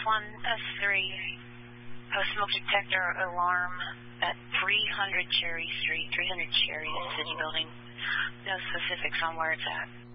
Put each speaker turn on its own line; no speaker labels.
S1, S3, smoke detector alarm at 300 Cherry Street, 300 Cherry, the city building. No specifics on where it's at.